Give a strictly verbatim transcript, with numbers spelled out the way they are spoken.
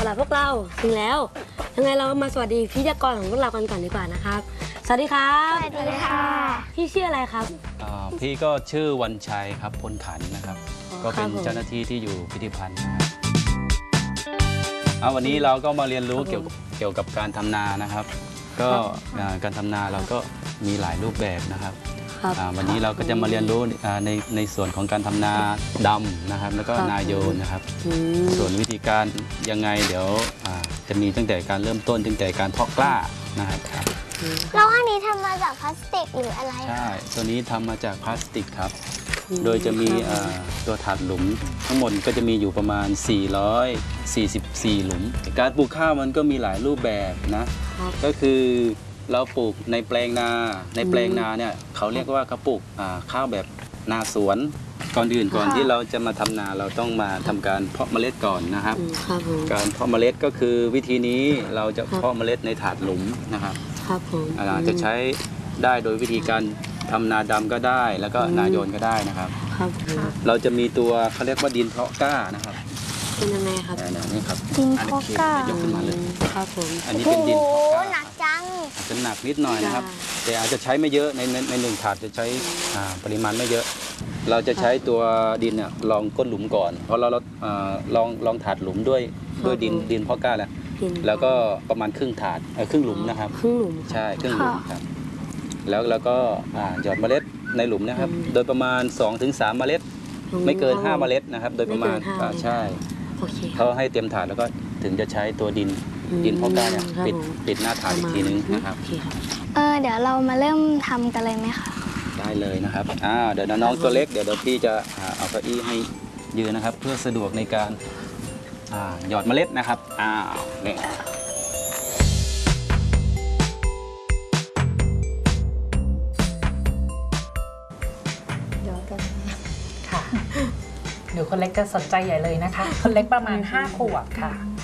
หรับพวกเราถึงแล้วยังไงเรามาสวัสดีพิธีกรของพวกเรากันก่อนดีกว่านะครับสวัสดีครับสวัสดีค่ะพี่ชื่ออะไรครับพี่ก็ชื่อวันชัยครับพลขันนะครับก็เป็นเจ้าหน้าที่ที่อยู่พิพิธภัณฑ์นะครับวันนี้เราก็มาเรียนรู้เกี่ยวกับเกี่ยวกับการทำนานะครับก็การทำนาเราก็มีหลายรูปแบบนะครับวันนี้เราก็จะมาเรียนรู้ในในส่วนของการทำนาดำนะครับแล้วก็นาโยนนะครับส่วนวิธีการยังไงเดี๋ยวจะมีตั้งแต่การเริ่มต้นตั้งแต่การเพาะกล้านะครับแล้วอันนี้ทำมาจากพลาสติกหรืออะไรใช่ตัวนี้ทำมาจากพลาสติกครับโดยจะมีตัวถาดหลุมทั้งหมดก็จะมีอยู่ประมาณสี่ร้อยสี่สิบสี่หลุมการปลูกข้าวมันก็มีหลายรูปแบบนะก็คือเราปลูกในแปลงนาในแปลงนาเนี่ยเขาเรียกว่าเขาปลูกข้าวแบบนาสวนก่อนอื่นก่อนที่เราจะมาทำนาเราต้องมาทำการเพาะเมล็ดก่อนนะครับการเพาะเมล็ดก็คือวิธีนี้เราจะเพาะเมล็ดในถาดหลุมนะครับอาจจะใช้ได้โดยวิธีการทำนาดำก็ได้แล้วก็นาโยนก็ได้นะครับเราจะมีตัวเขาเรียกว่าดินเพาะกล้านะครับเป็นยังไงครับนี่ครับดินเพาะกล้ายกขึ้นมาเลยครับผมอันนี้เป็นดินเพาะกล้าหนักจังจะหนักนิดหน่อยนะครับแต่อาจจะใช้ไม่เยอะในในหนึ่งถาดจะใช้ปริมาณไม่เยอะเราจะใช้ตัวดินเนี่ยลองก้นหลุมก่อนเพราะเราลองลองถาดหลุมด้วยด้วยดินดินเพาะกล้าแล้วแล้วก็ประมาณครึ่งถาดครึ่งหลุมนะครับครึ่งหลุมใช่ครึ่งหลุมครับแล้วแล้วก็หยอดเมล็ดในหลุมนะครับโดยประมาณ สองถึงสาม เมล็ดไม่เกินห้าเมล็ดนะครับโดยประมาณใช่เขาให้เตรียมถาดแล้วก็ถึงจะใช้ตัวดินดินเพาะกล้าเนี่ยปิดปิดหน้าถาดอีกทีนึงนะครับเออเดี๋ยวเรามาเริ่มทำกันเลยไหมคะได้เลยนะครับอ่าเดี๋ยวน้องตัวเล็กเดี๋ยวเดี๋ยวพี่จะเอาเก้าอี้ให้ยืนนะครับเพื่อสะดวกในการหยอดเมล็ดนะครับอ้าวเนี่ยค่ะหนูคนเล็กจะสนใจใหญ่เลยนะคะคนเล็กประมาณห้าขวบค่ะ